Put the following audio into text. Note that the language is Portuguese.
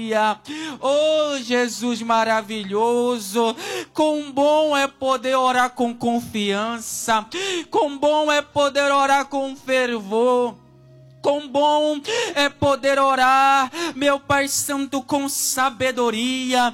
Oh, Jesus maravilhoso, quão bom é poder orar com confiança, quão bom é poder orar com fervor. Quão bom é poder orar, meu Pai Santo, com sabedoria.